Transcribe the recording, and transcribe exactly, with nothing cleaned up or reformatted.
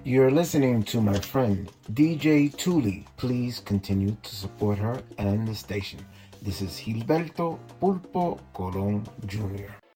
You're listening to my friend D J Tuli. Please continue to support her and the station. This is Gilberto Pulpo Colon Junior